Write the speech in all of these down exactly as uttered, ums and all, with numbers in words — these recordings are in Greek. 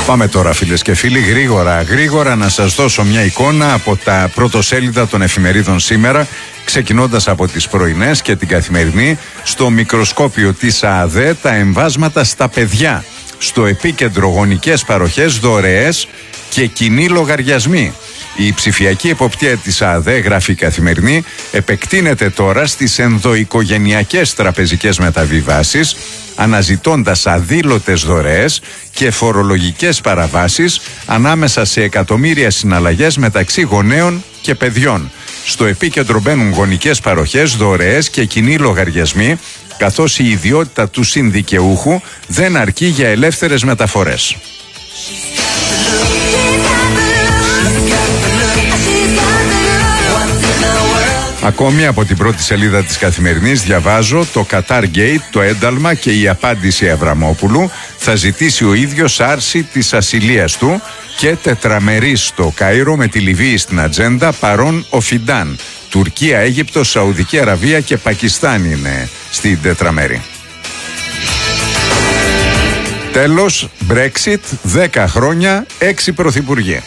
Πάμε τώρα, φίλες και φίλοι, γρήγορα, γρήγορα να σας δώσω μια εικόνα από τα πρωτοσέλιδα των εφημερίδων σήμερα, ξεκινώντας από τις πρωινές και την καθημερινή. Στο μικροσκόπιο της ΑΑΔΕ, τα εμβάσματα στα παιδιά. Στο επίκεντρο, γονικές παροχές, δωρεές και κοινοί λογαριασμοί. Η ψηφιακή εποπτεία της ΑΑΔΕ, γράφει η Καθημερινή, επεκτείνεται τώρα στις ενδοοικογενειακές τραπεζικές μεταβιβάσεις, αναζητώντας αδήλωτες δωρεές και φορολογικές παραβάσεις ανάμεσα σε εκατομμύρια συναλλαγές μεταξύ γονέων και παιδιών. Στο επίκεντρο μπαίνουν γονικές παροχές, δωρεές και κοινοί λογαριασμοί, καθώς η ιδιότητα του συνδικαιούχου δεν αρκεί για ελεύθερες μεταφορές. Ακόμη από την πρώτη σελίδα της Καθημερινής διαβάζω το Qatar Gate, το ένταλμα και η απάντηση Αβραμόπουλου. Θα ζητήσει ο ίδιος άρση της ασυλίας του και τετραμερής στο Κάιρο με τη Λιβύη στην ατζέντα, παρόν ο Φιντάν. Τουρκία, Αίγυπτος, Σαουδική Αραβία και Πακιστάν είναι στην τετραμέρη. Τέλος, Brexit, δέκα χρόνια, έξι πρωθυπουργοί.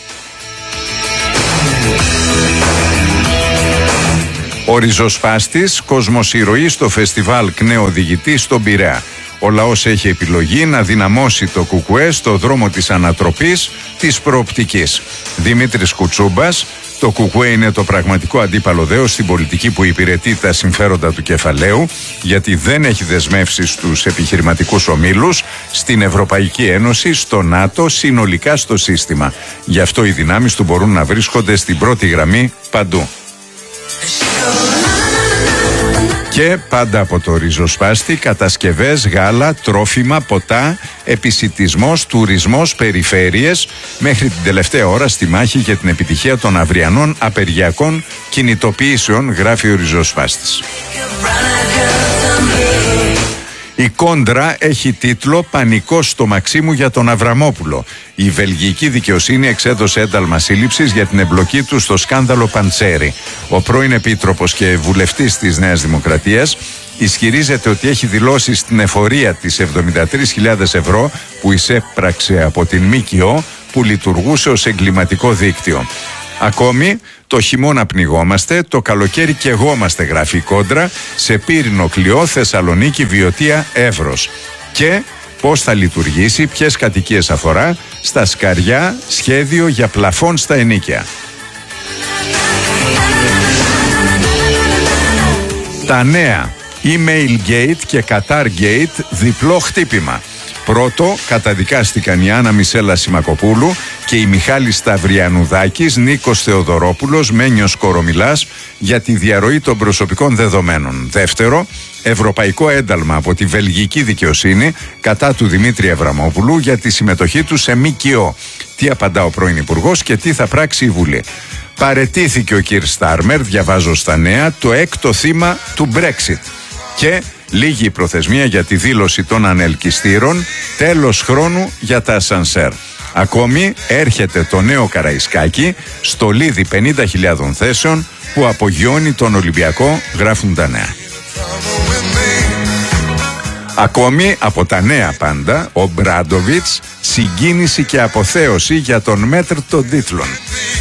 Ο ριζοσπάστης, κοσμοσυρωή στο φεστιβάλ ΚΝΕ οδηγητή στον Πειραιά. Ο λαός έχει επιλογή να δυναμώσει το ΚΚΕ στο δρόμο της ανατροπής της προοπτικής. Δημήτρης Κουτσούμπας, το ΚΚΕ είναι το πραγματικό αντίπαλο δέος στην πολιτική που υπηρετεί τα συμφέροντα του κεφαλαίου, γιατί δεν έχει δεσμεύσει στους επιχειρηματικούς ομίλους, στην Ευρωπαϊκή Ένωση, στο ΝΑΤΟ, συνολικά στο σύστημα. Γι' αυτό οι δυνάμεις του μπορούν να βρίσκονται στην πρώτη γραμμή παντού. Και πάντα από το ριζοσπάστη, κατασκευές, γάλα, τρόφιμα, ποτά, επισιτισμός, τουρισμός, περιφέρειες, μέχρι την τελευταία ώρα στη μάχη για την επιτυχία των αυριανών απεργιακών κινητοποιήσεων, γράφει ο ριζοσπάστης. Η Κόντρα έχει τίτλο «Πανικός στο Μαξίμου για τον Αβραμόπουλο». Η βελγική δικαιοσύνη εξέδωσε ένταλμα σύλληψης για την εμπλοκή του στο σκάνδαλο Παντσέρι. Ο πρώην επίτροπος και βουλευτής της Νέας Δημοκρατίας ισχυρίζεται ότι έχει δηλώσει στην εφορία της εβδομήντα τρεις χιλιάδες ευρώ που εισέπραξε από την ΜΚΟ που λειτουργούσε ως εγκληματικό δίκτυο. Ακόμη, το χειμώνα πνιγόμαστε, το καλοκαίρι καιγόμαστε, γράφει η Κόντρα, σε Πύρινο, Κλειό, Θεσσαλονίκη, Βιωτία, Εύρος. Και πώς θα λειτουργήσει, ποιες κατοικίες αφορά, στα Σκαριά, σχέδιο για πλαφόν στα ενοίκια. Τα νέα, Email Gate και Qatar Gate, διπλό χτύπημα. Πρώτο, καταδικάστηκαν η Άννα Μισέλα Σιμακοπούλου και η Μιχάλη Σταυριανουδάκης, Νίκος Θεοδωρόπουλος, Μένιος Κορομιλάς για τη διαρροή των προσωπικών δεδομένων. Δεύτερο, ευρωπαϊκό ένταλμα από τη βελγική δικαιοσύνη κατά του Δημήτρη Αβραμόπουλου για τη συμμετοχή του σε ΜΚΟ. Τι απαντά ο πρώην Υπουργός και τι θα πράξει η Βουλή. Παραιτήθηκε ο κ. Στάρμερ, διαβάζω στα νέα, το έκτο θύμα του Brexit. Και λίγη η προθεσμία για τη δήλωση των ανελκυστήρων, τέλος χρόνου για τα ασανσέρ. Ακόμη έρχεται το νέο Καραϊσκάκι, στολίδι πενήντα χιλιάδων θέσεων που απογειώνει τον Ολυμπιακό, γράφουν τα νέα. Ακόμη από τα νέα πάντα, ο Μπράντοβιτς, συγκίνηση και αποθέωση για τον μέτρ των τίτλων.